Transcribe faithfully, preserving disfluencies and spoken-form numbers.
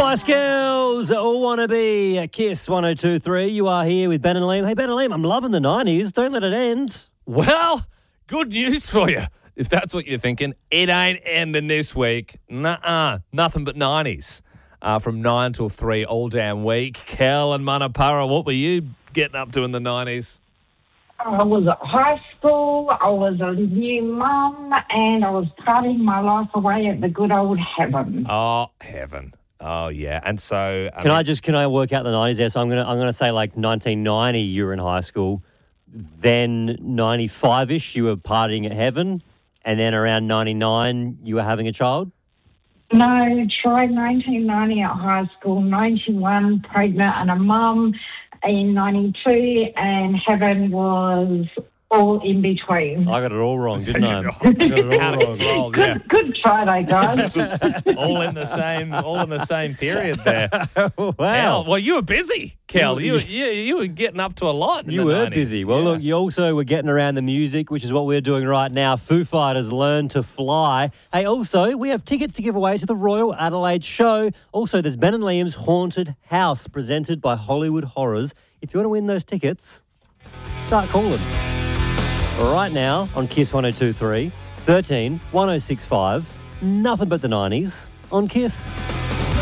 Spice Girls, all wanna be Kiss one oh two point three. You are here with Ben and Liam. Hey, Ben and Liam, I'm loving the nineties. Don't let it end. Well, good news for you. If that's what you're thinking, it ain't ending this week. Nuh-uh. Nothing but nineties. Uh, from nine till three all damn week. Kel and Manapara, what were you getting up to in the nineties? I was at high school, I was a new mum, and I was partying my life away at the good old heaven. Oh, heaven. Oh, yeah. And so... I Can mean, I just can I work out the nineties there? So I'm gonna I'm gonna say like nineteen ninety you were in high school, then ninety-five-ish you were partying at heaven, and then around ninety-nine you were having a child? No, tried nineteen ninety at high school, ninety-one pregnant and a mum, in ninety-two, and heaven was all in between. I got it all wrong, didn't I? I got it Out all of wrong. control, Good, yeah. good try, though, guys. all in the same, all in the same period there. Wow. Kel, well, you were busy, Kel. You, you, you were getting up to a lot in You the were nineties. busy. Well, Yeah. look, you also were getting around the music, which is what we're doing right now. Foo Fighters, Learn to Fly. Hey, also, we have tickets to give away to the Royal Adelaide Show. Also, there's Ben and Liam's Haunted House, presented by Hollywood Horrors. If you want to win those tickets, start calling. Right now on Kiss one oh two point three, thirteen, one oh six five, nothing but the nineties on Kiss.